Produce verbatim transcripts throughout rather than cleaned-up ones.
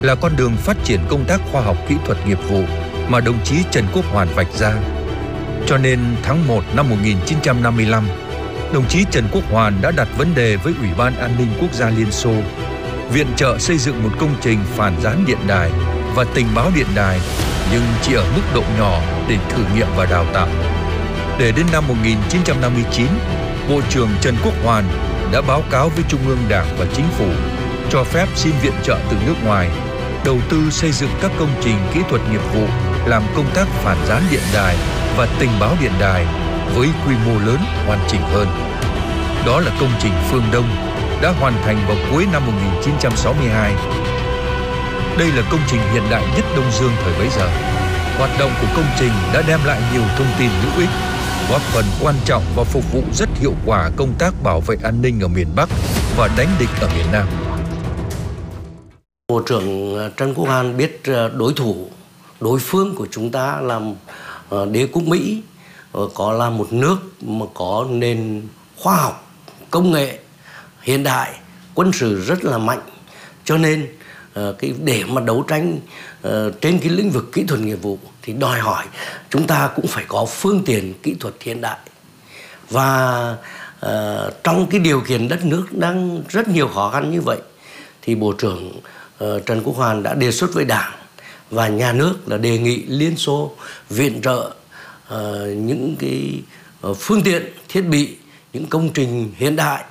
là con đường phát triển công tác khoa học kỹ thuật nghiệp vụ mà đồng chí Trần Quốc Hoàn vạch ra. Cho nên tháng một năm một nghìn chín trăm năm mươi lăm, đồng chí Trần Quốc Hoàn đã đặt vấn đề với Ủy ban An ninh Quốc gia Liên Xô viện trợ xây dựng một công trình phản gián điện đài và tình báo điện đài, nhưng chỉ ở mức độ nhỏ để thử nghiệm và đào tạo. Để đến năm một nghìn chín trăm năm mươi chín, Bộ trưởng Trần Quốc Hoàn đã báo cáo với Trung ương Đảng và Chính phủ cho phép xin viện trợ từ nước ngoài, đầu tư xây dựng các công trình kỹ thuật nghiệp vụ làm công tác phản gián điện đài và tình báo điện đài với quy mô lớn, hoàn chỉnh hơn. Đó là công trình Phương Đông đã hoàn thành vào cuối năm một nghìn chín trăm sáu mươi hai. Đây là công trình hiện đại nhất Đông Dương thời bấy giờ. Hoạt động của công trình đã đem lại nhiều thông tin hữu ích, góp phần quan trọng và phục vụ rất hiệu quả công tác bảo vệ an ninh ở miền Bắc và đánh địch ở miền Nam. Bộ trưởng Trần Quốc Hoàn biết đối thủ, đối phương của chúng ta là đế quốc Mỹ, có là một nước mà có nền khoa học, công nghệ hiện đại, quân sự rất là mạnh. Cho nên cái để mà đấu tranh trên cái lĩnh vực kỹ thuật nghiệp vụ thì đòi hỏi chúng ta cũng phải có phương tiện kỹ thuật hiện đại. Và uh, trong cái điều kiện đất nước đang rất nhiều khó khăn như vậy thì Bộ trưởng uh, Trần Quốc Hoàn đã đề xuất với Đảng và nhà nước là đề nghị Liên Xô viện trợ uh, những cái uh, phương tiện, thiết bị, những công trình hiện đại.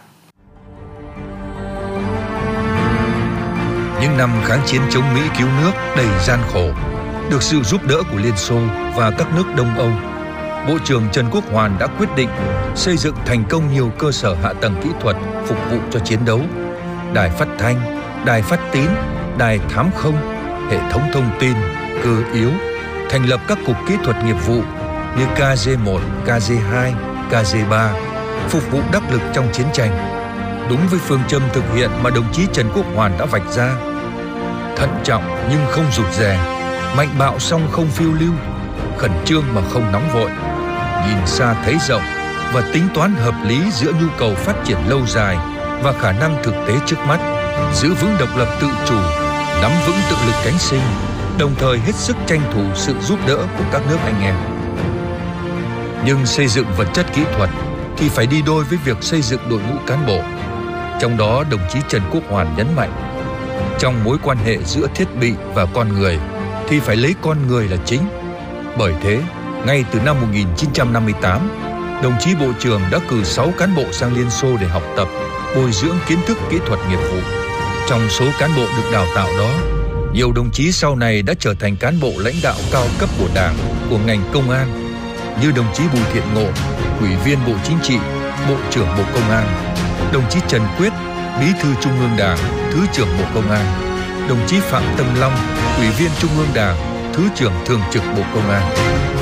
Những năm kháng chiến chống Mỹ cứu nước đầy gian khổ, được sự giúp đỡ của Liên Xô và các nước Đông Âu, Bộ trưởng Trần Quốc Hoàn đã quyết định xây dựng thành công nhiều cơ sở hạ tầng kỹ thuật phục vụ cho chiến đấu: đài phát thanh, đài phát tín, đài thám không, hệ thống thông tin, cơ yếu, thành lập các cục kỹ thuật nghiệp vụ như K G một, K G hai, K G ba, phục vụ đắc lực trong chiến tranh, đúng với phương châm thực hiện mà đồng chí Trần Quốc Hoàn đã vạch ra: thận trọng nhưng không rụt rè, mạnh bạo song không phiêu lưu, khẩn trương mà không nóng vội, nhìn xa thấy rộng và tính toán hợp lý giữa nhu cầu phát triển lâu dài và khả năng thực tế trước mắt, giữ vững độc lập tự chủ, nắm vững tự lực cánh sinh, đồng thời hết sức tranh thủ sự giúp đỡ của các nước anh em. Nhưng xây dựng vật chất kỹ thuật thì phải đi đôi với việc xây dựng đội ngũ cán bộ. Trong đó, đồng chí Trần Quốc Hoàn nhấn mạnh, trong mối quan hệ giữa thiết bị và con người thì phải lấy con người là chính. Bởi thế, ngay từ năm một nghìn chín trăm năm mươi tám, đồng chí Bộ trưởng đã cử sáu cán bộ sang Liên Xô để học tập, bồi dưỡng kiến thức kỹ thuật nghiệp vụ. Trong số cán bộ được đào tạo đó, nhiều đồng chí sau này đã trở thành cán bộ lãnh đạo cao cấp của Đảng, của ngành công an, như đồng chí Bùi Thiện Ngộ, Ủy viên Bộ Chính trị, Bộ trưởng Bộ Công an, đồng chí Trần Quyết, Bí thư Trung ương Đảng, Thứ trưởng Bộ Công an, đồng chí Phạm Tâm Long, Ủy viên Trung ương Đảng, Thứ trưởng Thường trực Bộ Công an.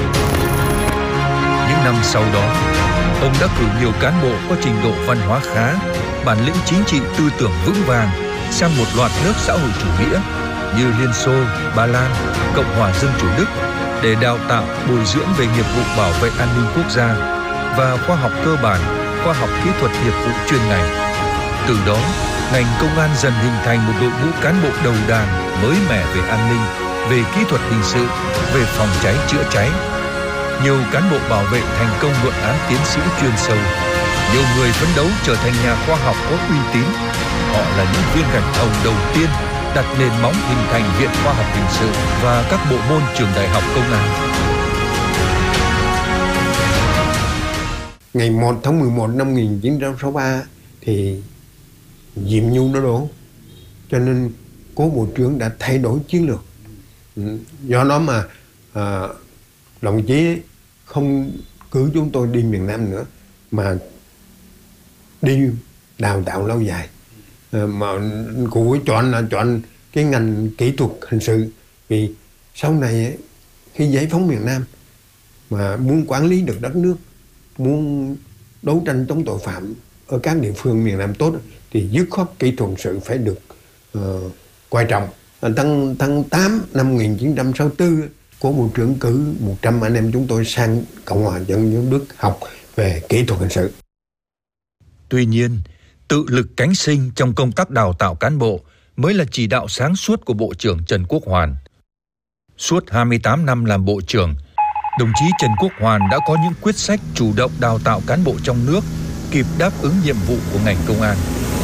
Những năm sau đó, ông đã cử nhiều cán bộ có trình độ văn hóa khá, bản lĩnh chính trị tư tưởng vững vàng sang một loạt nước xã hội chủ nghĩa như Liên Xô, Ba Lan, Cộng hòa Dân chủ Đức để đào tạo, bồi dưỡng về nghiệp vụ bảo vệ an ninh quốc gia và khoa học cơ bản, khoa học kỹ thuật nghiệp vụ chuyên ngành. Từ đó, ngành công an dần hình thành một đội ngũ cán bộ đầu đàn mới mẻ về an ninh, về kỹ thuật hình sự, về phòng cháy chữa cháy. Nhiều cán bộ bảo vệ thành công luận án tiến sĩ chuyên sâu. Nhiều người phấn đấu trở thành nhà khoa học có uy tín. Họ là những viên gạch hồng đầu tiên đặt nền móng hình thành Viện Khoa học Hình sự và các bộ môn trường đại học công an. Ngày một tháng mười một năm một nghìn chín trăm sáu mươi ba thì Diệm Nhu nó đổ, cho nên cố Bộ trưởng đã thay đổi chiến lược. Do đó mà à, đồng chí không cử chúng tôi đi miền Nam nữa, mà đi đào tạo lâu dài. À, mà cụ ấy chọn là chọn cái ngành kỹ thuật hình sự, vì sau này khi giải phóng miền Nam mà muốn quản lý được đất nước, muốn đấu tranh chống tội phạm ở các địa phương miền Nam tốt thì dứt khoát kỹ thuật hình sự phải được uh, quan trọng. Tháng, tháng tám năm một nghìn chín trăm sáu mươi tư, cố Bộ trưởng cử một trăm anh em chúng tôi sang Cộng hòa Dân chủ Đức học về kỹ thuật hình sự. Tuy nhiên, tự lực cánh sinh trong công tác đào tạo cán bộ mới là chỉ đạo sáng suốt của Bộ trưởng Trần Quốc Hoàn. Suốt hai mươi tám năm làm Bộ trưởng, đồng chí Trần Quốc Hoàn đã có những quyết sách chủ động đào tạo cán bộ trong nước, kịp đáp ứng nhiệm vụ của ngành công an.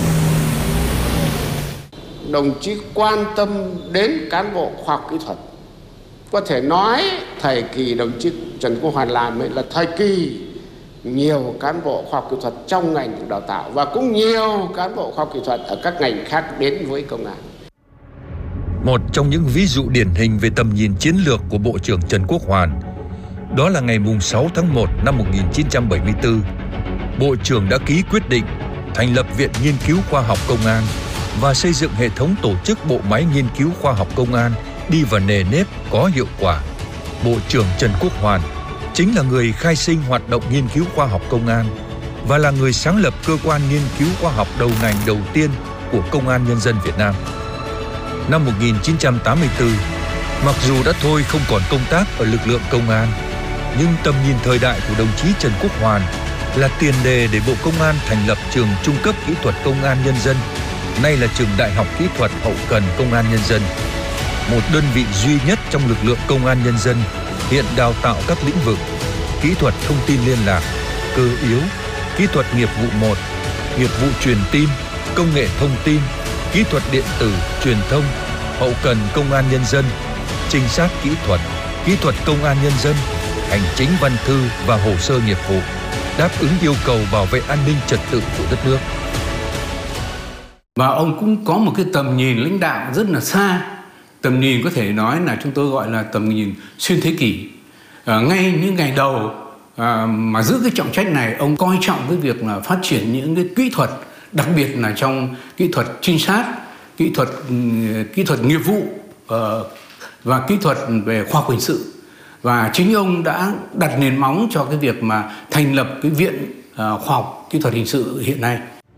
Đồng chí quan tâm đến cán bộ khoa học kỹ thuật. Có thể nói thời kỳ đồng chí Trần Quốc Hoàn làm ấy là thời kỳ nhiều cán bộ khoa học kỹ thuật trong ngành được đào tạo và cũng nhiều cán bộ khoa học kỹ thuật ở các ngành khác đến với công an. Một trong những ví dụ điển hình về tầm nhìn chiến lược của Bộ trưởng Trần Quốc Hoàn, đó là ngày sáu tháng một năm một nghìn chín trăm bảy mươi tư, Bộ trưởng đã ký quyết định thành lập Viện Nghiên cứu Khoa học Công an và xây dựng hệ thống tổ chức bộ máy nghiên cứu khoa học công an đi vào nề nếp có hiệu quả. Bộ trưởng Trần Quốc Hoàn chính là người khai sinh hoạt động nghiên cứu khoa học công an và là người sáng lập cơ quan nghiên cứu khoa học đầu ngành đầu tiên của Công an Nhân dân Việt Nam. Năm một nghìn chín trăm tám mươi tư, mặc dù đã thôi không còn công tác ở lực lượng công an, nhưng tầm nhìn thời đại của đồng chí Trần Quốc Hoàn là tiền đề để Bộ Công an thành lập trường trung cấp kỹ thuật Công an Nhân dân, nay là trường Đại học Kỹ thuật Hậu cần Công an Nhân dân, một đơn vị duy nhất trong lực lượng Công an Nhân dân hiện đào tạo các lĩnh vực kỹ thuật thông tin liên lạc, cơ yếu, kỹ thuật nghiệp vụ một, nghiệp vụ truyền tin, công nghệ thông tin, kỹ thuật điện tử, truyền thông, hậu cần Công an Nhân dân, trinh sát kỹ thuật, kỹ thuật Công an Nhân dân, hành chính văn thư và hồ sơ nghiệp vụ, đáp ứng yêu cầu bảo vệ an ninh trật tự của đất nước. Và ông cũng có một cái tầm nhìn lãnh đạo rất là xa. Tầm nhìn có thể nói là chúng tôi gọi là tầm nhìn xuyên thế kỷ. À, ngay những ngày đầu à, mà giữ cái trọng trách này, ông coi trọng cái việc là phát triển những cái kỹ thuật, đặc biệt là trong kỹ thuật trinh sát, kỹ thuật kỹ thuật nghiệp vụ uh, và kỹ thuật về khoa học hình sự. Và chính ông đã đặt nền móng cho cái việc mà thành lập cái Viện uh, Khoa học Kỹ thuật Hình sự hiện nay.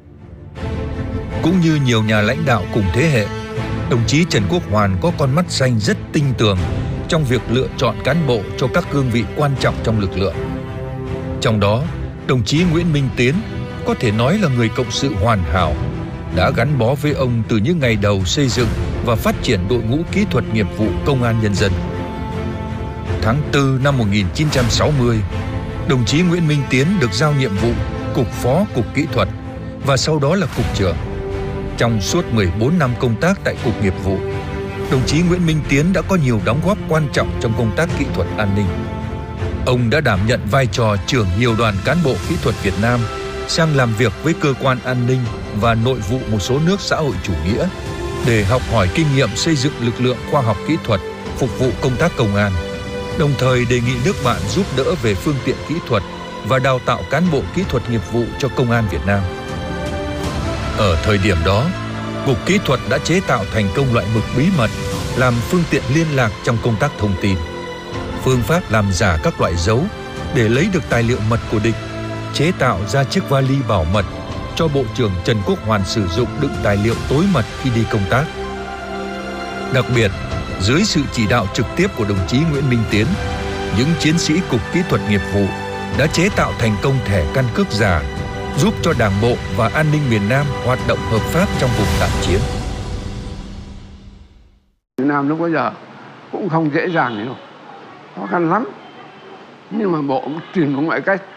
Cũng như nhiều nhà lãnh đạo cùng thế hệ, đồng chí Trần Quốc Hoàn có con mắt xanh rất tinh tường trong việc lựa chọn cán bộ cho các cương vị quan trọng trong lực lượng. Trong đó, đồng chí Nguyễn Minh Tiến có thể nói là người cộng sự hoàn hảo, đã gắn bó với ông từ những ngày đầu xây dựng và phát triển đội ngũ kỹ thuật nghiệp vụ Công an Nhân dân. Tháng tư năm một nghìn chín trăm sáu mươi, đồng chí Nguyễn Minh Tiến được giao nhiệm vụ Cục Phó Cục Kỹ thuật và sau đó là Cục trưởng. Trong suốt mười bốn năm công tác tại Cục Nghiệp vụ, đồng chí Nguyễn Minh Tiến đã có nhiều đóng góp quan trọng trong công tác kỹ thuật an ninh. Ông đã đảm nhận vai trò trưởng nhiều đoàn cán bộ kỹ thuật Việt Nam sang làm việc với cơ quan an ninh và nội vụ một số nước xã hội chủ nghĩa để học hỏi kinh nghiệm xây dựng lực lượng khoa học kỹ thuật phục vụ công tác công an, đồng thời đề nghị nước bạn giúp đỡ về phương tiện kỹ thuật và đào tạo cán bộ kỹ thuật nghiệp vụ cho Công an Việt Nam. Ở thời điểm đó, Cục Kỹ thuật đã chế tạo thành công loại mực bí mật làm phương tiện liên lạc trong công tác thông tin. Phương pháp làm giả các loại dấu để lấy được tài liệu mật của địch, chế tạo ra chiếc vali bảo mật cho Bộ trưởng Trần Quốc Hoàn sử dụng đựng tài liệu tối mật khi đi công tác. Đặc biệt, dưới sự chỉ đạo trực tiếp của đồng chí Nguyễn Minh Tiến, những chiến sĩ Cục Kỹ thuật Nghiệp vụ đã chế tạo thành công thẻ căn cước giả, giúp cho Đảng bộ và an ninh miền Nam hoạt động hợp pháp trong vùng tạm chiến. Miền Nam lúc bây giờ cũng không dễ dàng đâu, khó khăn lắm. Nhưng mà bộ tìm một mọi cách,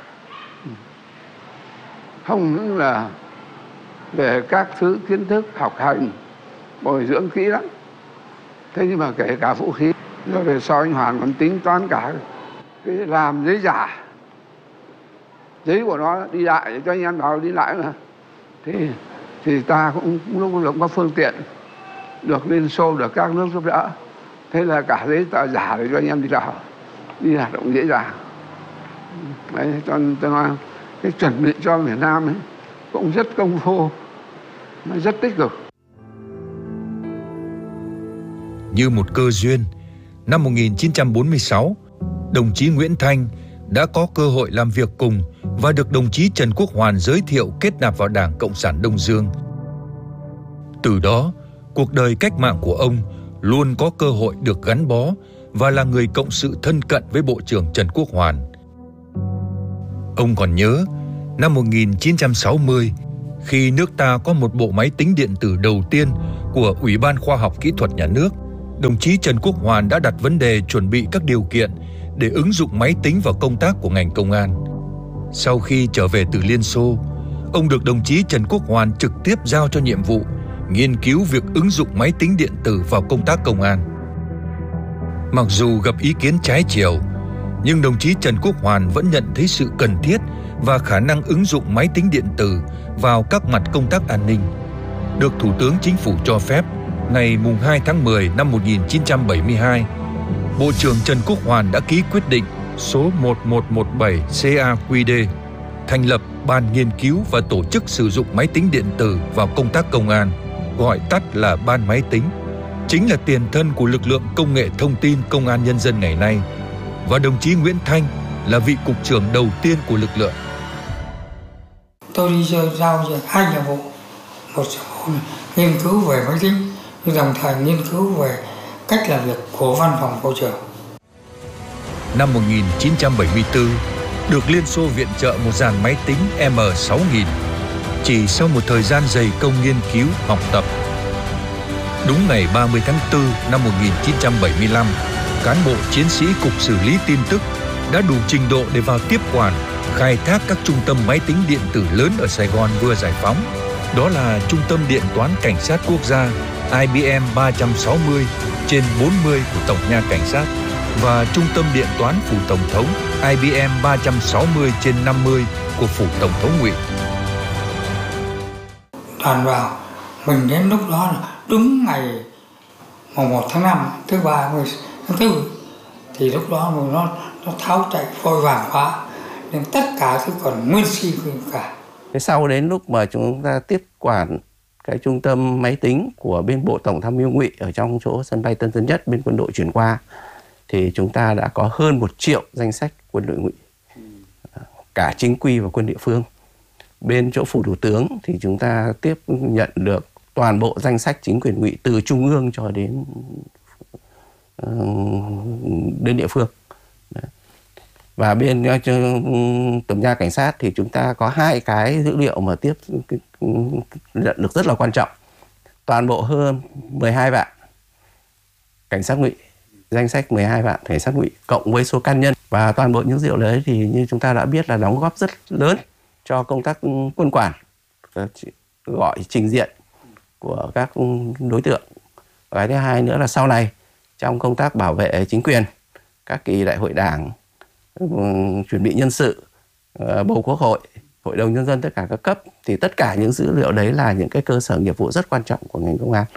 không những là về các thứ kiến thức học hành bồi dưỡng kỹ lắm. Thế nhưng mà kể cả vũ khí, rồi về sau anh Hoàn còn tính toán cả cái làm giấy giả, giấy của nó đi lại để cho anh em vào đi lại mà. Thì thì ta cũng lúc cũng có phương tiện được Liên Xô, được các nước giúp đỡ. Thế là cả giấy tờ giả để cho anh em đi vào, đi hoạt động dễ dàng. Đấy, cho tôi nói cái chuẩn bị cho miền Nam ấy cũng rất công phu, nó rất tích cực. Như một cơ duyên, năm một nghìn chín trăm bốn mươi sáu, đồng chí Nguyễn Thanh đã có cơ hội làm việc cùng và được đồng chí Trần Quốc Hoàn giới thiệu kết nạp vào Đảng Cộng sản Đông Dương. Từ đó, cuộc đời cách mạng của ông luôn có cơ hội được gắn bó và là người cộng sự thân cận với Bộ trưởng Trần Quốc Hoàn. Ông còn nhớ, năm một nghìn chín trăm sáu mươi, Khi nước ta có một bộ máy tính điện tử đầu tiên của Ủy ban Khoa học Kỹ thuật Nhà nước, đồng chí Trần Quốc Hoàn đã đặt vấn đề chuẩn bị các điều kiện để ứng dụng máy tính vào công tác của ngành công an. Sau khi trở về từ Liên Xô, ông được đồng chí Trần Quốc Hoàn trực tiếp giao cho nhiệm vụ nghiên cứu việc ứng dụng máy tính điện tử vào công tác công an. Mặc dù gặp ý kiến trái chiều, nhưng đồng chí Trần Quốc Hoàn vẫn nhận thấy sự cần thiết và khả năng ứng dụng máy tính điện tử vào các mặt công tác an ninh. Được Thủ tướng Chính phủ cho phép, ngày hai tháng mười năm một nghìn chín trăm bảy mươi hai, Bộ trưởng Trần Quốc Hoàn đã ký quyết định số một một một bảy C A Q D thành lập Ban Nghiên cứu và Tổ chức sử dụng máy tính điện tử vào công tác công an, gọi tắt là Ban Máy tính, chính là tiền thân của lực lượng công nghệ thông tin Công an Nhân dân ngày nay, và đồng chí Nguyễn Thanh là vị cục trưởng đầu tiên của lực lượng. Tôi đi giao hai nhiệm vụ, một nghiên cứu về máy tính, đồng thời nghiên cứu về cách làm việc của văn phòng bộ trưởng. Năm một nghìn chín trăm bảy mươi tư, được Liên Xô viện trợ một dàn máy tính M sáu nghìn. Chỉ sau một thời gian dày công nghiên cứu, học tập, đúng ngày ba mươi tháng tư năm một nghìn chín trăm bảy mươi lăm, cán bộ chiến sĩ Cục Xử lý tin tức đã đủ trình độ để vào tiếp quản, khai thác các trung tâm máy tính điện tử lớn ở Sài Gòn vừa giải phóng. Đó là Trung tâm Điện toán Cảnh sát Quốc gia I B M ba trăm sáu mươi trên bốn mươi của Tổng nha Cảnh sát và Trung tâm Điện toán Phủ Tổng thống I B M ba trăm sáu mươi trên năm mươi của Phủ Tổng thống Ngụy. Đoàn vào, mình đến lúc đó là đúng ngày mùng một tháng năm, thứ ba mươi tháng tư, thì lúc đó mình nó nó tháo chạy vội vàng quá, nên tất cả thứ còn nguyên si cả. Thế sau đến lúc mà chúng ta tiếp quản cái trung tâm máy tính của bên Bộ Tổng tham mưu Ngụy ở trong chỗ sân bay Tân Sơn Nhất bên quân đội chuyển qua, thì chúng ta đã có hơn một triệu danh sách quân đội Ngụy, cả chính quy và quân địa phương. Bên chỗ Phủ Thủ tướng thì chúng ta tiếp nhận được toàn bộ danh sách chính quyền Ngụy từ trung ương cho đến uh, đến địa phương. Đấy. Và bên uh, Tổng nha Cảnh sát thì chúng ta có hai cái dữ liệu mà tiếp nhận được rất là quan trọng. Toàn bộ hơn mười hai vạn cảnh sát Ngụy, danh sách mười hai vạn cảnh sát Ngụy cộng với số can nhân, và toàn bộ những dữ liệu đấy thì như chúng ta đã biết là đóng góp rất lớn cho công tác quân quản, gọi trình diện của các đối tượng. Và cái thứ hai nữa là sau này trong công tác bảo vệ chính quyền, các kỳ đại hội đảng, chuẩn bị nhân sự, bầu Quốc hội, Hội đồng Nhân dân tất cả các cấp, thì tất cả những dữ liệu đấy là những cái cơ sở nghiệp vụ rất quan trọng của ngành công an.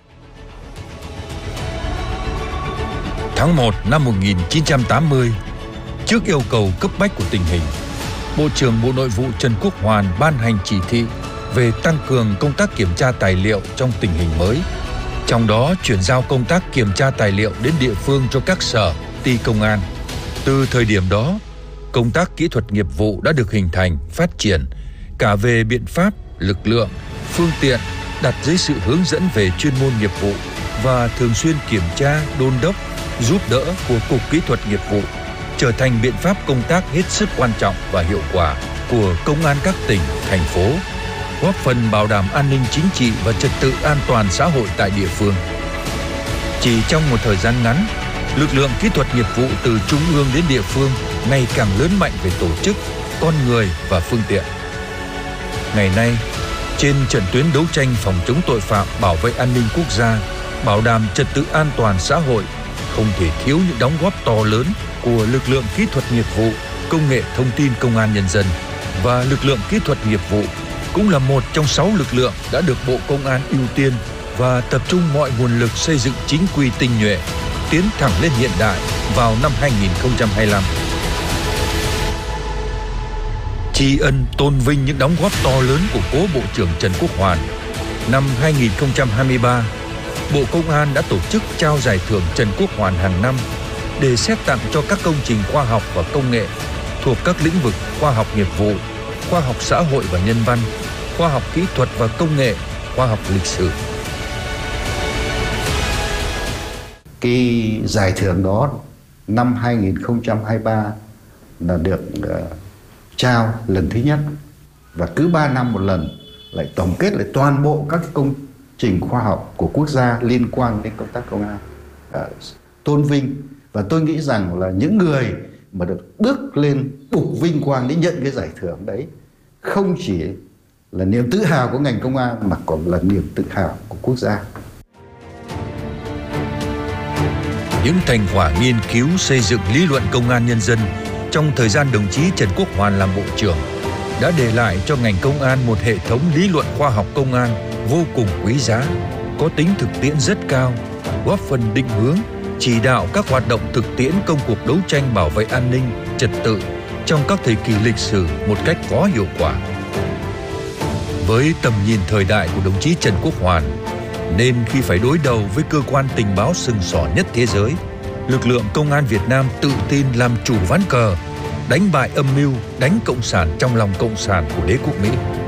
Tháng một năm một nghìn chín trăm tám mươi, trước yêu cầu cấp bách của tình hình, Bộ trưởng Bộ Nội vụ Trần Quốc Hoàn ban hành chỉ thị về tăng cường công tác kiểm tra tài liệu trong tình hình mới. Trong đó chuyển giao công tác kiểm tra tài liệu đến địa phương cho các sở, ty công an. Từ thời điểm đó, công tác kỹ thuật nghiệp vụ đã được hình thành, phát triển, cả về biện pháp, lực lượng, phương tiện, đặt dưới sự hướng dẫn về chuyên môn nghiệp vụ và thường xuyên kiểm tra, đôn đốc, giúp đỡ của Cục Kỹ thuật Nghiệp vụ, trở thành biện pháp công tác hết sức quan trọng và hiệu quả của công an các tỉnh, thành phố, góp phần bảo đảm an ninh chính trị và trật tự an toàn xã hội tại địa phương. Chỉ trong một thời gian ngắn, lực lượng kỹ thuật nghiệp vụ từ trung ương đến địa phương ngày càng lớn mạnh về tổ chức, con người và phương tiện. Ngày nay, trên trận tuyến đấu tranh phòng chống tội phạm, bảo vệ an ninh quốc gia, bảo đảm trật tự an toàn xã hội, không thể thiếu những đóng góp to lớn của lực lượng kỹ thuật nghiệp vụ, công nghệ thông tin Công an Nhân dân, và lực lượng kỹ thuật nghiệp vụ cũng là một trong sáu lực lượng đã được Bộ Công an ưu tiên và tập trung mọi nguồn lực xây dựng chính quy tinh nhuệ, tiến thẳng lên hiện đại vào năm hai nghìn không trăm hai mươi lăm. Tri ân tôn vinh những đóng góp to lớn của cố Bộ trưởng Trần Quốc Hoàn, năm hai nghìn không trăm hai mươi ba, Bộ Công an đã tổ chức trao giải thưởng Trần Quốc Hoàn hàng năm để xét tặng cho các công trình khoa học và công nghệ thuộc các lĩnh vực khoa học nghiệp vụ, khoa học xã hội và nhân văn, khoa học kỹ thuật và công nghệ, khoa học lịch sử. Cái giải thưởng đó năm hai nghìn không trăm hai mươi ba là được uh, trao lần thứ nhất, và cứ ba năm một lần lại tổng kết lại toàn bộ các công trình khoa học của quốc gia liên quan đến công tác công an, à, tôn vinh. Và tôi nghĩ rằng là những người mà được bước lên bục vinh quang để nhận cái giải thưởng đấy không chỉ là niềm tự hào của ngành công an mà còn là niềm tự hào của quốc gia. Những thành quả nghiên cứu xây dựng lý luận công an nhân dân trong thời gian đồng chí Trần Quốc Hoàn làm Bộ trưởng đã để lại cho ngành công an một hệ thống lý luận khoa học công an vô cùng quý giá, có tính thực tiễn rất cao, góp phần định hướng, chỉ đạo các hoạt động thực tiễn công cuộc đấu tranh bảo vệ an ninh, trật tự trong các thời kỳ lịch sử một cách có hiệu quả. Với tầm nhìn thời đại của đồng chí Trần Quốc Hoàn, nên khi phải đối đầu với cơ quan tình báo sừng sỏ nhất thế giới, lực lượng công an Việt Nam tự tin làm chủ ván cờ, đánh bại âm mưu, đánh cộng sản trong lòng cộng sản của đế quốc Mỹ.